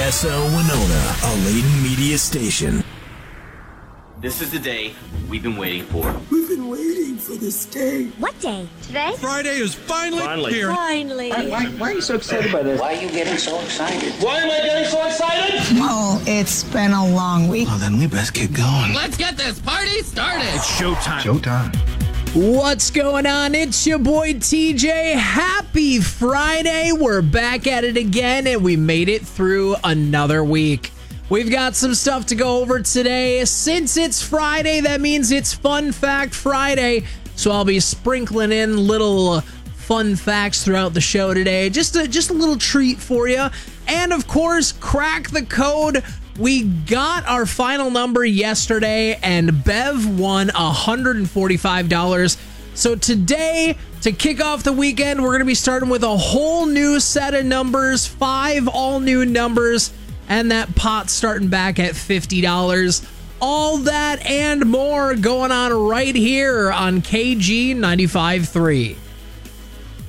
KSL Winona, a Layton Media station. This is the day we've been waiting for. We've been waiting for this day. What day? Today? Friday is finally here. Finally. Why are you so excited by this? Why are you getting so excited? Why am I getting so excited? Oh, it's been a long week. Well, then we best get going. Let's get this party started. It's showtime. Showtime. What's going on? It's your boy TJ. Happy Friday. We're back at it again, and we made it through another week. We've got some stuff to go over today. Since it's Friday, that means it's Fun Fact Friday. So I'll be sprinkling in little fun facts throughout the show today. Just a little treat for you. And of course, crack the code. We got our final number yesterday, and Bev won $145. So today, to kick off the weekend, we're going to be starting with a whole new set of numbers, 5 all new numbers. And that pot starting back at $50. All that and more going on right here on KG 95.3.